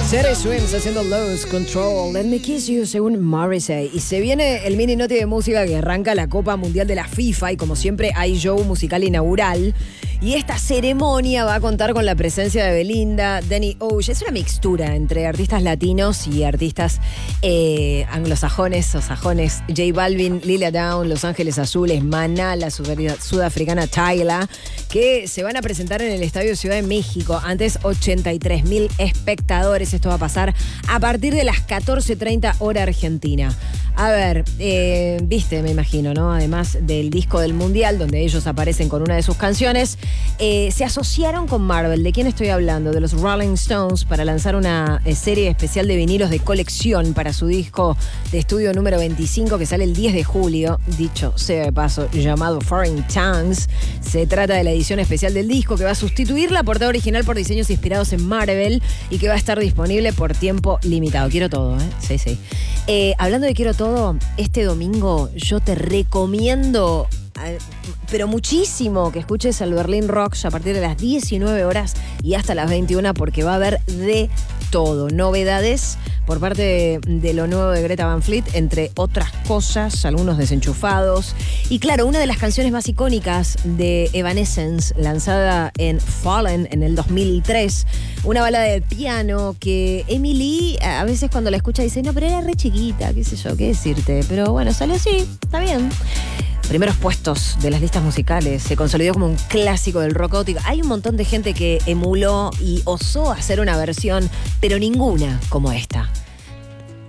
Jerry Swims haciendo Lose Control, Let Me Kiss You, según Morrissey. Y se viene el mini noti de música que arranca la Copa Mundial de la FIFA y como siempre hay show musical inaugural. Y esta ceremonia va a contar con la presencia de Belinda, Danny Ocean. Es una mixtura entre artistas latinos y artistas anglosajones o sajones. J Balvin, Lila Downs, Los Ángeles Azules, Maná, la sudafricana Tyla, que se van a presentar en el Estadio Ciudad de México. Antes 83.000 espectadores. Esto va a pasar a partir de las 14:30 hora argentina. A ver, viste, me imagino, ¿no? Además del disco del Mundial, donde ellos aparecen con una de sus canciones, se asociaron con Marvel. ¿De quién estoy hablando? De los Rolling Stones, para lanzar una serie especial de vinilos de colección para su disco de estudio número 25, que sale el 10 de julio, dicho sea de paso, llamado Foreign Tongues. Se trata de la edición especial del disco, que va a sustituir la portada original por diseños inspirados en Marvel y que va a estar disponible por tiempo limitado. Quiero todo, ¿eh? Sí, sí. Hablando de quiero todo, este domingo yo te recomiendo, pero muchísimo, que escuches al Berlín Rocks a partir de las 19 horas y hasta las 21, porque va a haber de todo. Novedades por parte de lo nuevo de Greta Van Fleet, entre otras cosas, algunos desenchufados. Y claro, una de las canciones más icónicas de Evanescence, lanzada en Fallen en el 2003, una balada de piano que Emily a veces cuando la escucha dice, no, pero era re chiquita, qué sé yo, qué decirte. Pero bueno, salió así, está bien. Primeros puestos de las listas musicales, se consolidó como un clásico del rock gótico. Hay un montón de gente que emuló y osó hacer una versión, pero ninguna como esta.